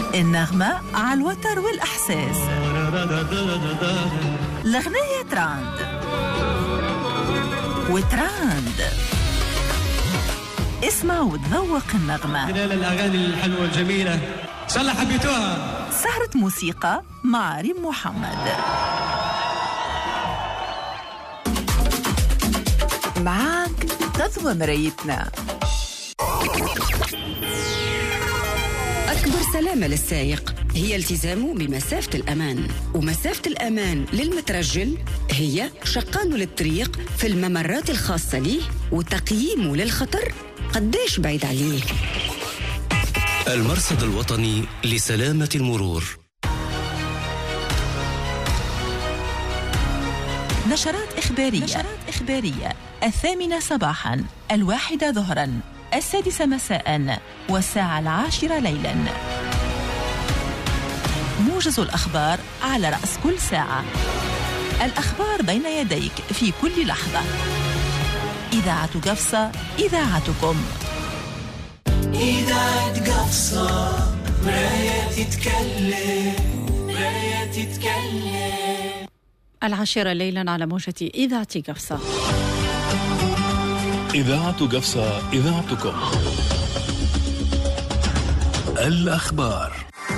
النغمة على الوتر والإحساس. الأغنية تراند وتراند. اسمع وتذوق النغمة خلال الأغاني الحلوة الجميلة إن شاء الله حبيتوها. سهرة موسيقى مع ريم محمد. معاك تضوى مرايتنا. أكبر سلامة للسائق هي التزامه بمسافة الأمان، ومسافة الأمان للمترجل هي شقانه للطريق في الممرات الخاصة له وتقييمه للخطر قديش بعيد عليه. المرصد الوطني لسلامة المرور. نشرات إخبارية 8 صباحا، 1 ظهرا، 6 مساء، والساعة 10 ليلا. موجز الأخبار على رأس كل ساعة. الأخبار بين يديك في كل لحظة. إذاعة قفصة، إذاعتكم. إذاعة قفصة، مراية تتكلم. 10 ليلا على موجة إذاعة قفصة. إذاعة قفصة، إذاعتكم. الأخبار.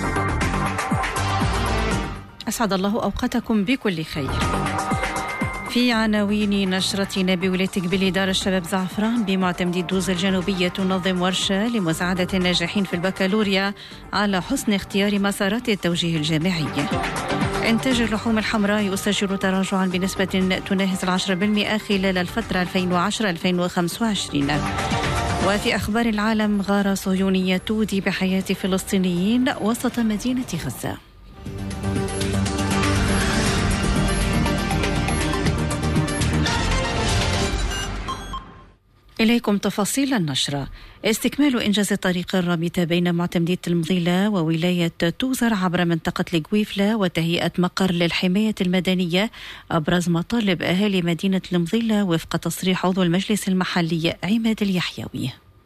أسعد الله أوقاتكم بكل خير. في عناوين نشرتنا، بولاية قبيل دار الشباب زعفران بمعتمدي الدوز الجنوبية تنظم ورشة لمساعدة الناجحين في البكالوريا على حسن اختيار مسارات التوجيه الجامعي. إنتاج اللحوم الحمراء يسجل تراجعا بنسبة تناهز 10% خلال الفترة 2010-2025. وفي أخبار العالم، غارة صهيونية تودي بحياة فلسطينيين وسط مدينة غزة. إليكم تفاصيل النشرة. استكمال إنجاز الطريق الرابطة بين معتمدية المضيلة وولاية توزر عبر منطقة القويفلة وتهيئة مقر للحماية المدنية أبرز مطالب أهالي مدينة المضيلة وفق تصريح عضو المجلس المحلي عماد اليحيوي.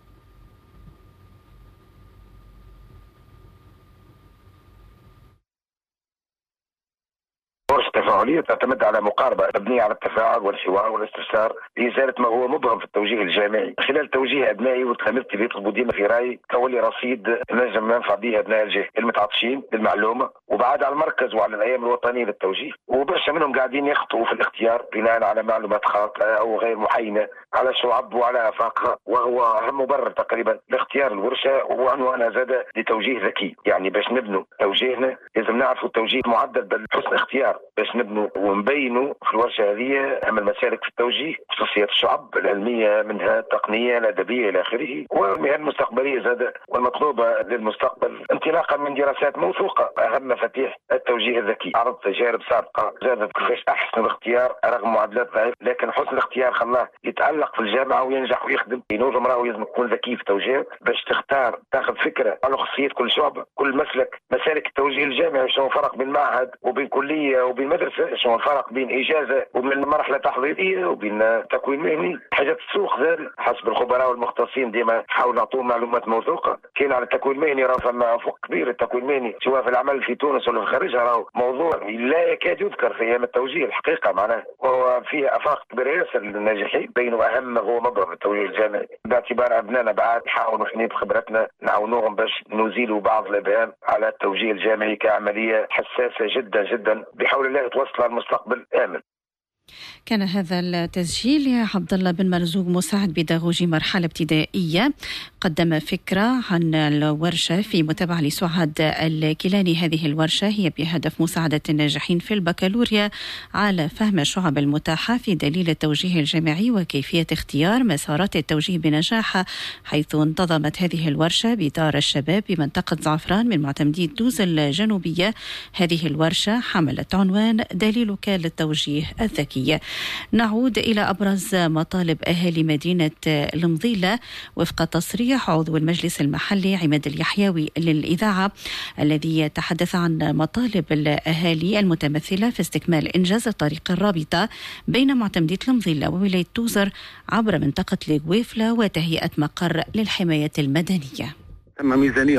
ورشة تفاعلية تعتمد على مقاربة مبنية على التفاعل والحوار والاستفسار لإزالة ما هو مبهم في التوجيه الجامعي. خلال توجيه أبنائي وتلامذتي بيطلبوا ديما في رأيي تولي رصيد نجم ننفع به أبناء الجهة المتعطشين بالمعلومة، وبعد على المركز وعلى الأيام الوطنية للتوجيه. وبرشا منهم قاعدين يخطئوا في الاختيار بناء على معلومات خاطئة أو غير محينة على شعب وعلى آفاقها، وهو أهم مبرر تقريبا لاختيار الورشة وعنوانها زاد لتوجيه ذكي. يعني باش نبنوا توجيهنا لازم نعرفوا التوجيه معدل بحسن اختيار، باش نبنوا ونبينوا في الورشة هذه أهم المسالك في التوجيه، خصوصيات الشعب العلمية منها التقنية الأدبية إلى آخره، والمهن المستقبلية زاد والمطلوبة للمستقبل انطلاقا من دراسات موثوقة. أهم مفاتيح التوجيه الذكي، عرض تجارب سابقة زادت كيفاش أحسن الاختيار رغم معدلات ضعيفة، لكن حسن الاختيار خلاه يتألق في الجامعة وينجح ويخدم. نوجم راهو لازم تكون ذكي في التوجيه باش تختار تاخذ فكرة على خصوصية كل شعبة، كل مسلك، مسالك التوجيه الجامعي، شنو الفرق بين معهد وبين كلية وبين مدرسة، شنو الفرق بين إجازة وبين مرحلة تحضيرية وبين تكوين مهني. حاجات السوق ذلك حسب الخبراء والمختصين ديما حاولوا نعطوهم معلومات موثوقة. كاين على التكوين المهني راه فما افق كبير. التكوين المهني سواء في العمل في تونس ولا في خارجها راهو موضوع لا يكاد يذكر في ايام التوجيه الحقيقة، معناه وهو فيه افاق كبيرة ياسر للناجحين بينوا اهم هو مبرر التوجيه الجامعي. باعتبار ابنائنا بعد نحاولوا احنا بخبرتنا نعاونوهم باش نزيلوا بعض الابهام على التوجيه الجامعي كعملية حساسة جدا جدا بحول الله توصل للمستقبل آمن. كان هذا التسجيل يا عبد الله بن مرزوق مساعد بيداغوجي مرحلة ابتدائية، قدم فكرة عن الورشة في متابعة لسعاد الكيلاني. هذه الورشة هي بهدف مساعدة الناجحين في البكالوريا على فهم الشعب المتاحة في دليل التوجيه الجامعي وكيفية اختيار مسارات التوجيه بنجاح، حيث انتظمت هذه الورشة بدار الشباب بمنطقة زعفران من معتمدي الدوز الجنوبية. هذه الورشة حملت عنوان دليلك للتوجيه الذكي. نعود إلى أبرز مطالب أهالي مدينة المضيلة وفق تصريح عضو المجلس المحلي عماد اليحيوي للإذاعة، الذي يتحدث عن مطالب الأهالي المتمثلة في استكمال إنجاز الطريق الرابطة بين معتمدية المضيلة وولاية توزر عبر منطقة القويفلة وتهيئة مقر للحماية المدنية. تم ميزانية